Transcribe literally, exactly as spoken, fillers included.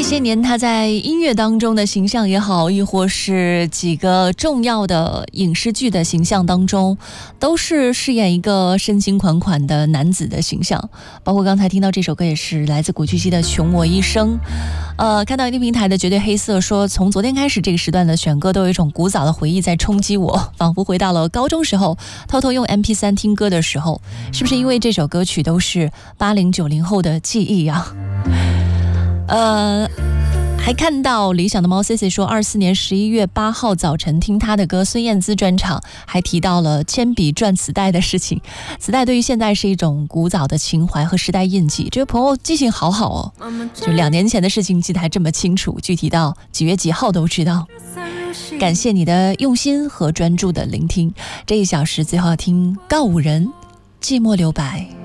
些年他在音乐当中的形象也好，亦或是几个重要的影视剧的形象当中，都是饰演一个深情款款的男子的形象。包括刚才听到这首歌也是来自古巨基的《穷我一生》。呃，看到一定平台的绝对黑色说，从昨天开始这个时段的选歌都有一种古早的回忆在冲击我，仿佛回到了高中时候偷偷用 M P 三 听歌的时候。是不是因为这首歌曲都是八零九零后的记忆啊？呃，还看到理想的猫 C C 说，二四年十一月八号早晨听他的歌，孙燕姿专场，还提到了铅笔转磁带的事情。磁带对于现在是一种古早的情怀和时代印记。这位朋友记性好好哦，就两年前的事情记得还这么清楚，具体到几月几号都知道。感谢你的用心和专注的聆听。这一小时最后要听告五人，寂寞留白。